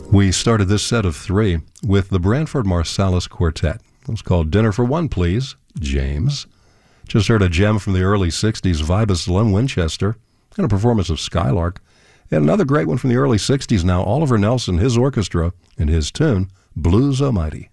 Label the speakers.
Speaker 1: We started this set of three with the Branford Marsalis Quartet. It was called Dinner for One, Please, James. Just heard a gem from the early 60s, Vibus Slim Winchester, and a performance of Skylark. And another great one from the early 60s now, Oliver Nelson, his orchestra, and his tune, Blues Almighty.